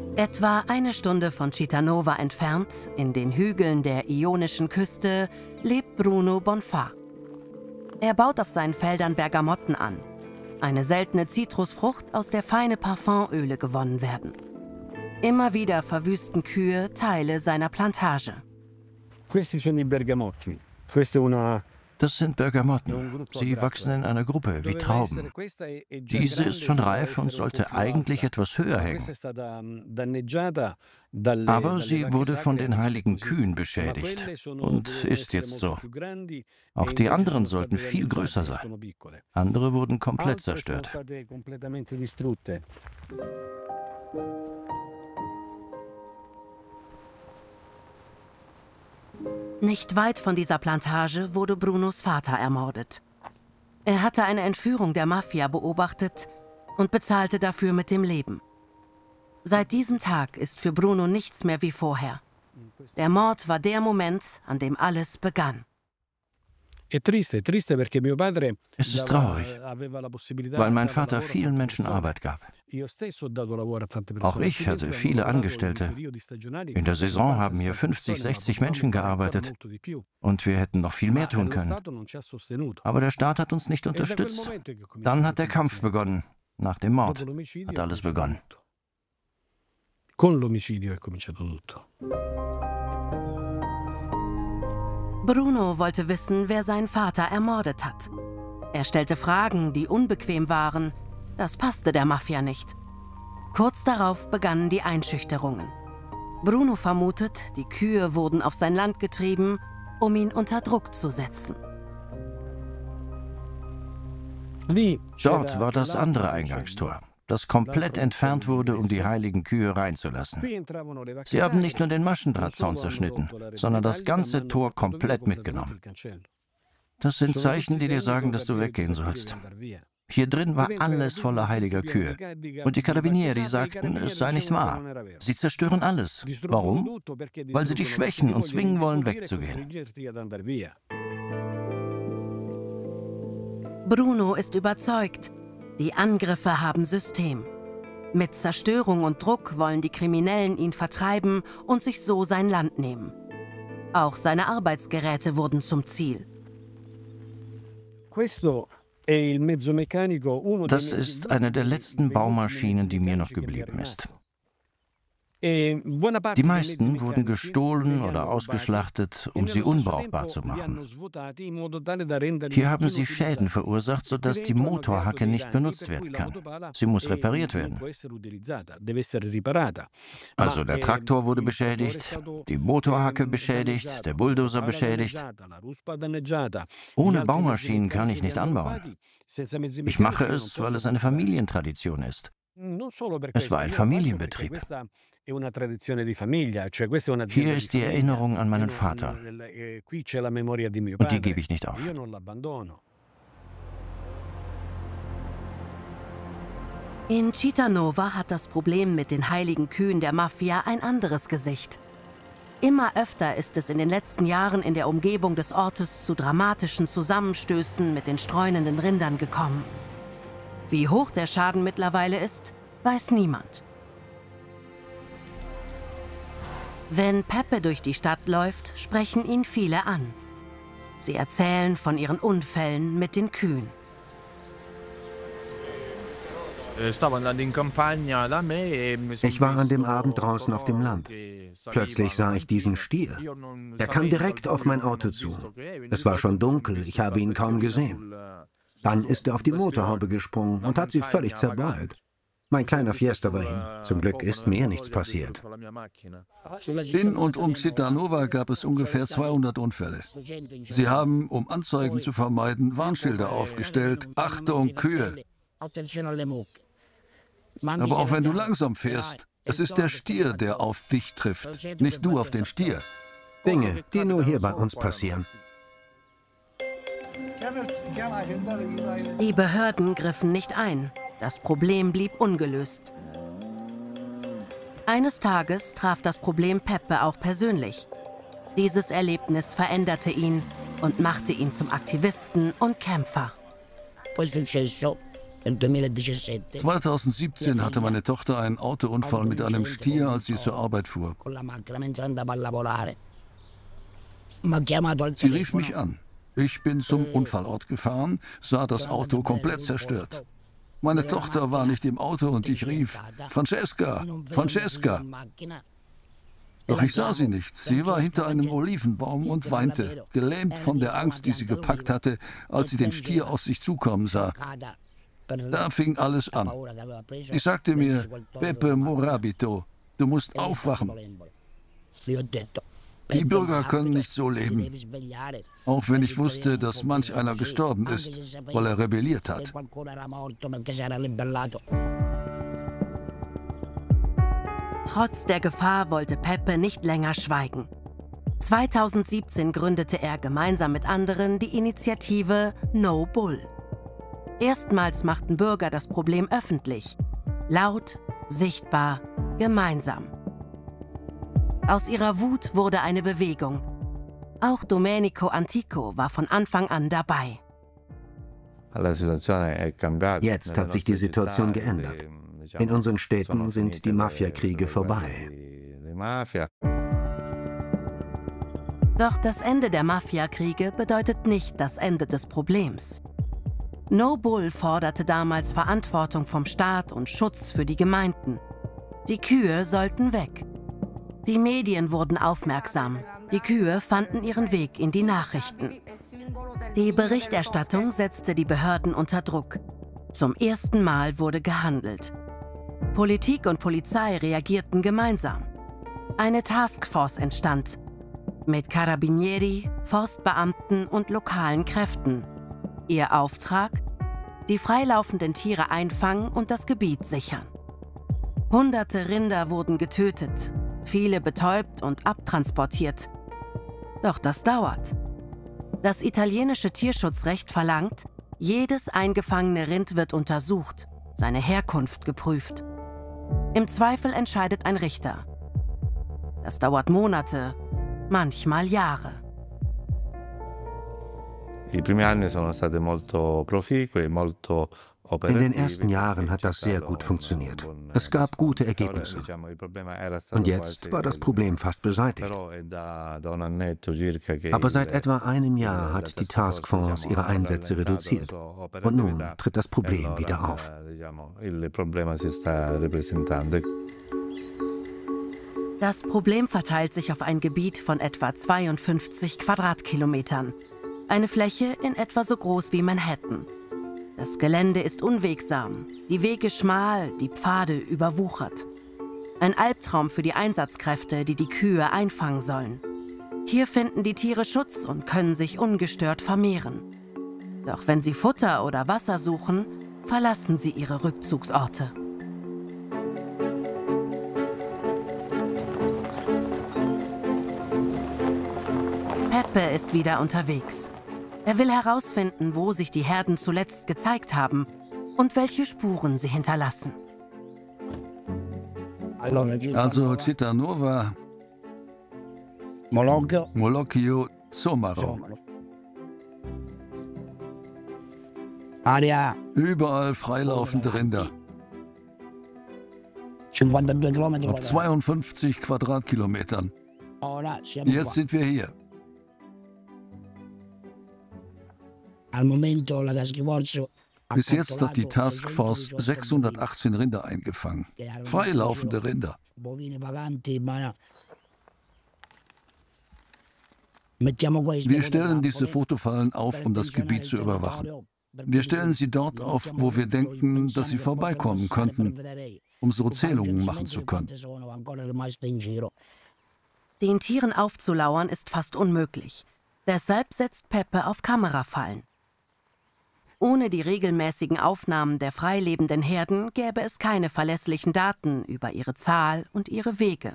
Etwa eine Stunde von Cittànova entfernt, in den Hügeln der ionischen Küste, lebt Bruno Bonfà. Er baut auf seinen Feldern Bergamotten an, eine seltene Zitrusfrucht, aus der feine Parfumöle gewonnen werden. Immer wieder verwüsten Kühe Teile seiner Plantage. Das sind Bergamotten. Sie wachsen in einer Gruppe, wie Trauben. Diese ist schon reif und sollte eigentlich etwas höher hängen. Aber sie wurde von den heiligen Kühen beschädigt und ist jetzt so. Auch die anderen sollten viel größer sein. Andere wurden komplett zerstört. Nicht weit von dieser Plantage wurde Brunos Vater ermordet. Er hatte eine Entführung der Mafia beobachtet und bezahlte dafür mit dem Leben. Seit diesem Tag ist für Bruno nichts mehr wie vorher. Der Mord war der Moment, an dem alles begann. Es ist traurig, weil mein Vater vielen Menschen Arbeit gab. Auch ich hatte viele Angestellte. In der Saison haben hier 50, 60 Menschen gearbeitet und wir hätten noch viel mehr tun können. Aber der Staat hat uns nicht unterstützt. Dann hat der Kampf begonnen. Nach dem Mord hat alles begonnen. Bruno wollte wissen, wer seinen Vater ermordet hat. Er stellte Fragen, die unbequem waren. Das passte der Mafia nicht. Kurz darauf begannen die Einschüchterungen. Bruno vermutet, die Kühe wurden auf sein Land getrieben, um ihn unter Druck zu setzen. Dort war das andere Eingangstor, das komplett entfernt wurde, um die heiligen Kühe reinzulassen. Sie haben nicht nur den Maschendrahtzaun zerschnitten, sondern das ganze Tor komplett mitgenommen. Das sind Zeichen, die dir sagen, dass du weggehen sollst. Hier drin war alles voller heiliger Kühe. Und die Carabinieri sagten, es sei nicht wahr. Sie zerstören alles. Warum? Weil sie dich schwächen und zwingen wollen, wegzugehen. Bruno ist überzeugt, die Angriffe haben System. Mit Zerstörung und Druck wollen die Kriminellen ihn vertreiben und sich so sein Land nehmen. Auch seine Arbeitsgeräte wurden zum Ziel. Das ist eine der letzten Baumaschinen, die mir noch geblieben ist. Die meisten wurden gestohlen oder ausgeschlachtet, um sie unbrauchbar zu machen. Hier haben sie Schäden verursacht, sodass die Motorhacke nicht benutzt werden kann. Sie muss repariert werden. Also der Traktor wurde beschädigt, die Motorhacke beschädigt, der Bulldozer beschädigt. Ohne Baumaschinen kann ich nicht anbauen. Ich mache es, weil es eine Familientradition ist. Es war ein Familienbetrieb. Hier ist die Erinnerung an meinen Vater. Und die gebe ich nicht auf. In Cittànova hat das Problem mit den heiligen Kühen der Mafia ein anderes Gesicht. Immer öfter ist es in den letzten Jahren in der Umgebung des Ortes zu dramatischen Zusammenstößen mit den streunenden Rindern gekommen. Wie hoch der Schaden mittlerweile ist, weiß niemand. Wenn Pepe durch die Stadt läuft, sprechen ihn viele an. Sie erzählen von ihren Unfällen mit den Kühen. Ich war an dem Abend draußen auf dem Land. Plötzlich sah ich diesen Stier. Er kam direkt auf mein Auto zu. Es war schon dunkel, ich habe ihn kaum gesehen. Dann ist er auf die Motorhaube gesprungen und hat sie völlig zerbeult. Mein kleiner Fiesta war hin. Zum Glück ist mir nichts passiert. In und um Cittànova gab es ungefähr 200 Unfälle. Sie haben, um Anzeigen zu vermeiden, Warnschilder aufgestellt. Achtung, Kühe! Aber auch wenn du langsam fährst, es ist der Stier, der auf dich trifft, nicht du auf den Stier. Dinge, die nur hier bei uns passieren. Die Behörden griffen nicht ein. Das Problem blieb ungelöst. Eines Tages traf das Problem Pepe auch persönlich. Dieses Erlebnis veränderte ihn und machte ihn zum Aktivisten und Kämpfer. 2017 hatte meine Tochter einen Autounfall mit einem Stier, als sie zur Arbeit fuhr. Sie rief mich an. Ich bin zum Unfallort gefahren, sah das Auto komplett zerstört. Meine Tochter war nicht im Auto und ich rief, Francesca, Francesca. Doch ich sah sie nicht. Sie war hinter einem Olivenbaum und weinte, gelähmt von der Angst, die sie gepackt hatte, als sie den Stier auf sich zukommen sah. Da fing alles an. Ich sagte mir, Pepe Morabito, du musst aufwachen. Die Bürger können nicht so leben. Auch wenn ich wusste, dass manch einer gestorben ist, weil er rebelliert hat. Trotz der Gefahr wollte Pepe nicht länger schweigen. 2017 gründete er gemeinsam mit anderen die Initiative No Bull. Erstmals machten Bürger das Problem öffentlich. Laut, sichtbar, gemeinsam. Aus ihrer Wut wurde eine Bewegung. Auch Domenico Antico war von Anfang an dabei. Jetzt hat sich die Situation geändert. In unseren Städten sind die Mafiakriege vorbei. Doch das Ende der Mafiakriege bedeutet nicht das Ende des Problems. No Bull forderte damals Verantwortung vom Staat und Schutz für die Gemeinden. Die Kühe sollten weg. Die Medien wurden aufmerksam. Die Kühe fanden ihren Weg in die Nachrichten. Die Berichterstattung setzte die Behörden unter Druck. Zum ersten Mal wurde gehandelt. Politik und Polizei reagierten gemeinsam. Eine Taskforce entstand. Mit Carabinieri, Forstbeamten und lokalen Kräften. Ihr Auftrag? Die freilaufenden Tiere einfangen und das Gebiet sichern. Hunderte Rinder wurden getötet, viele betäubt und abtransportiert. Doch das dauert. Das italienische Tierschutzrecht verlangt, jedes eingefangene Rind wird untersucht, seine Herkunft geprüft. Im Zweifel entscheidet ein Richter. Das dauert Monate, manchmal Jahre. In den ersten Jahren hat das sehr gut funktioniert. Es gab gute Ergebnisse. Und jetzt war das Problem fast beseitigt. Aber seit etwa einem Jahr hat die Taskforce ihre Einsätze reduziert. Und nun tritt das Problem wieder auf. Das Problem verteilt sich auf ein Gebiet von etwa 52 Quadratkilometern. Eine Fläche in etwa so groß wie Manhattan. Das Gelände ist unwegsam, die Wege schmal, die Pfade überwuchert. Ein Albtraum für die Einsatzkräfte, die die Kühe einfangen sollen. Hier finden die Tiere Schutz und können sich ungestört vermehren. Doch wenn sie Futter oder Wasser suchen, verlassen sie ihre Rückzugsorte. Pepe ist wieder unterwegs. Er will herausfinden, wo sich die Herden zuletzt gezeigt haben und welche Spuren sie hinterlassen. Also Cittànova, Molochio, Somaro. Überall freilaufende Rinder. Auf 52 Quadratkilometern. Jetzt sind wir hier. Bis jetzt hat die Taskforce 618 Rinder eingefangen. Freilaufende Rinder. Wir stellen diese Fotofallen auf, um das Gebiet zu überwachen. Wir stellen sie dort auf, wo wir denken, dass sie vorbeikommen könnten, um so Zählungen machen zu können. Den Tieren aufzulauern ist fast unmöglich. Deshalb setzt Pepe auf Kamerafallen. Ohne die regelmäßigen Aufnahmen der freilebenden Herden gäbe es keine verlässlichen Daten über ihre Zahl und ihre Wege.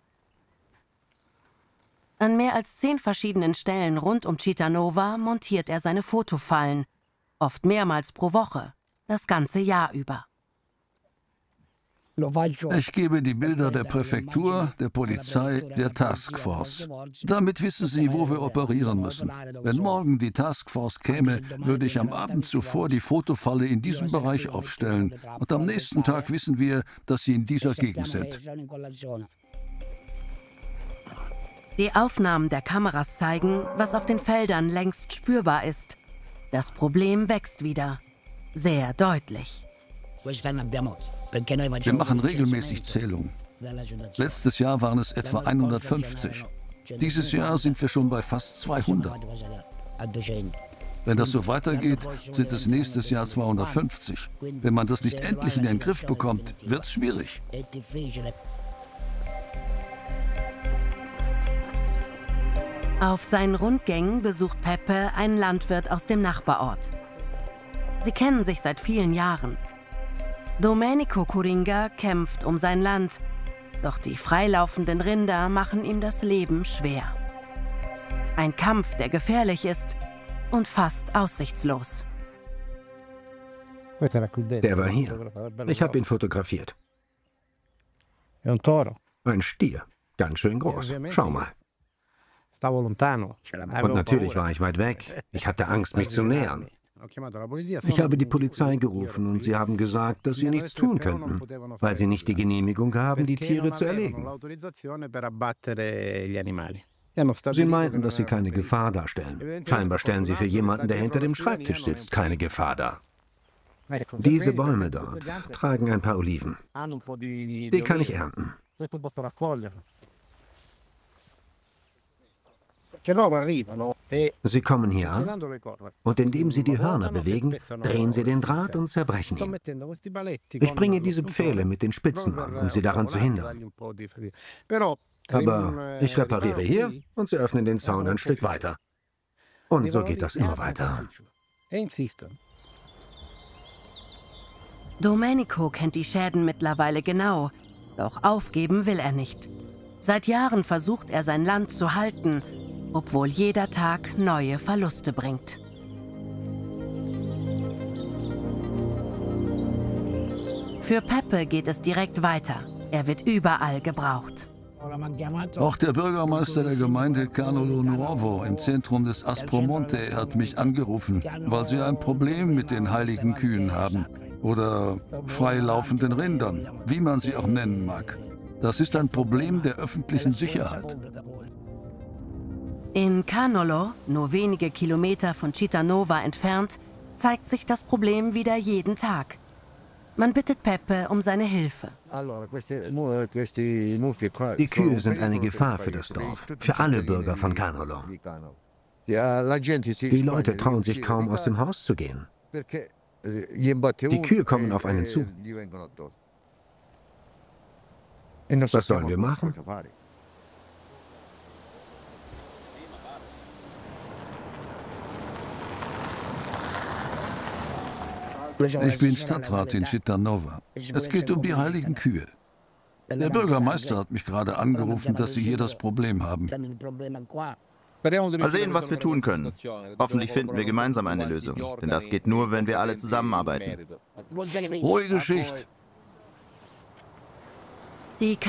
An mehr als 10 verschiedenen Stellen rund um Cittànova montiert er seine Fotofallen, oft mehrmals pro Woche, das ganze Jahr über. Ich gebe die Bilder der Präfektur, der Polizei, der Taskforce. Damit wissen sie, wo wir operieren müssen. Wenn morgen die Taskforce käme, würde ich am Abend zuvor die Fotofalle in diesem Bereich aufstellen. Und am nächsten Tag wissen wir, dass sie in dieser Gegend sind. Die Aufnahmen der Kameras zeigen, was auf den Feldern längst spürbar ist. Das Problem wächst wieder. Sehr deutlich. Wir machen regelmäßig Zählungen. Letztes Jahr waren es etwa 150. Dieses Jahr sind wir schon bei fast 200. Wenn das so weitergeht, sind es nächstes Jahr 250. Wenn man das nicht endlich in den Griff bekommt, wird es schwierig. Auf seinen Rundgängen besucht Pepe einen Landwirt aus dem Nachbarort. Sie kennen sich seit vielen Jahren. Domenico Coringa kämpft um sein Land, doch die freilaufenden Rinder machen ihm das Leben schwer. Ein Kampf, der gefährlich ist und fast aussichtslos. Der war hier. Ich habe ihn fotografiert. Ein Stier. Ganz schön groß. Schau mal. Und natürlich war ich weit weg. Ich hatte Angst, mich zu nähern. Ich habe die Polizei gerufen und sie haben gesagt, dass sie nichts tun könnten, weil sie nicht die Genehmigung haben, die Tiere zu erlegen. Sie meinten, dass sie keine Gefahr darstellen. Scheinbar stellen sie für jemanden, der hinter dem Schreibtisch sitzt, keine Gefahr dar. Diese Bäume dort tragen ein paar Oliven. Die kann ich ernten. Sie kommen hier an und indem sie die Hörner bewegen, drehen sie den Draht und zerbrechen ihn. Ich bringe diese Pfähle mit den Spitzen an, um sie daran zu hindern. Aber ich repariere hier und sie öffnen den Zaun ein Stück weiter. Und so geht das immer weiter. Domenico kennt die Schäden mittlerweile genau, doch aufgeben will er nicht. Seit Jahren versucht er, sein Land zu halten, obwohl jeder Tag neue Verluste bringt. Für Pepe geht es direkt weiter. Er wird überall gebraucht. Auch der Bürgermeister der Gemeinde Canolo Nuovo im Zentrum des Aspromonte hat mich angerufen, weil sie ein Problem mit den heiligen Kühen haben. Oder freilaufenden Rindern, wie man sie auch nennen mag. Das ist ein Problem der öffentlichen Sicherheit. In Canolo, nur wenige Kilometer von Cittànova entfernt, zeigt sich das Problem wieder jeden Tag. Man bittet Pepe um seine Hilfe. Die Kühe sind eine Gefahr für das Dorf, für alle Bürger von Canolo. Die Leute trauen sich kaum, aus dem Haus zu gehen. Die Kühe kommen auf einen zu. Was sollen wir machen? Ich bin Stadtrat in Cittànova. Es geht um die heiligen Kühe. Der Bürgermeister hat mich gerade angerufen, dass sie hier das Problem haben. Mal sehen, was wir tun können. Hoffentlich finden wir gemeinsam eine Lösung. Denn das geht nur, wenn wir alle zusammenarbeiten. Ruhige Schicht. Die